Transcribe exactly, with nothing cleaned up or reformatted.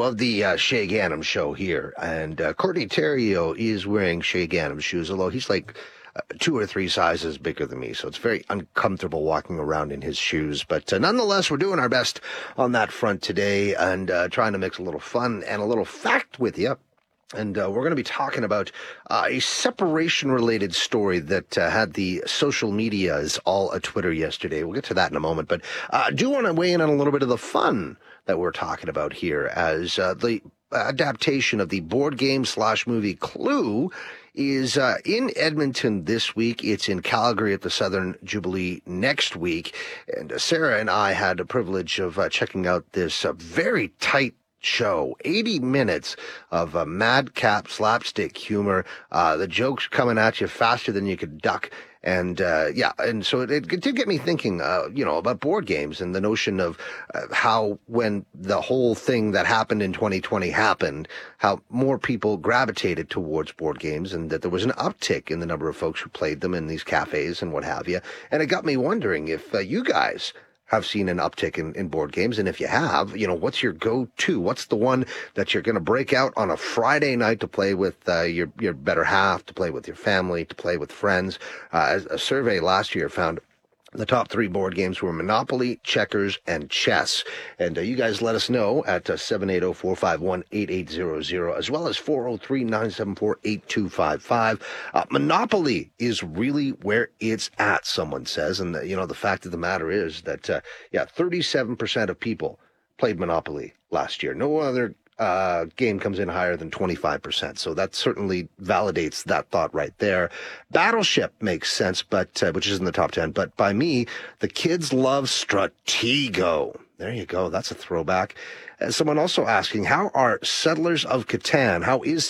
of the uh, Shay Ganem show here, and uh, Courtney Terrio is wearing Shay Ganem shoes, although he's like uh, two or three sizes bigger than me, so it's very uncomfortable walking around in his shoes. But uh, nonetheless, we're doing our best on that front today, and uh, trying to mix a little fun and a little fact with you. And uh, we're going to be talking about uh, a separation-related story that uh, had the social medias all a Twitter yesterday. We'll get to that in a moment. But uh, I do want to weigh in on a little bit of the fun that we're talking about here, as uh, the adaptation of the board game slash movie Clue is uh, in Edmonton this week. It's in Calgary at the Southern Jubilee next week. And uh, Sarah and I had the privilege of uh, checking out this uh, very tight show, eighty minutes of uh, madcap slapstick humor, uh, the jokes coming at you faster than you could duck. And, uh, yeah, and so it, it did get me thinking, uh, you know, about board games and the notion of uh, how when the whole thing that happened in twenty twenty happened, how more people gravitated towards board games, and that there was an uptick in the number of folks who played them in these cafes and what have you. And it got me wondering if uh, you guys have seen an uptick in, in board games. And if you have, you know, what's your go-to? What's the one that you're going to break out on a Friday night to play with uh, your, your better half, to play with your family, to play with friends? Uh, a survey last year found the top three board games were Monopoly, checkers, and chess. And uh, you guys let us know at uh, seven eight zero, four five one, eight eight zero zero, as well as four oh three, nine seven four, eight two five five. Uh, Monopoly is really where it's at, someone says. And, uh, you know, the fact of the matter is that, uh, yeah, thirty-seven percent of people played Monopoly last year. No other Uh, game comes in higher than twenty-five percent. So that certainly validates that thought right there. Battleship makes sense, but uh, which is in the top ten. But by me, the kids love Stratego. There you go. That's a throwback. Uh, someone also asking, how are Settlers of Catan? How is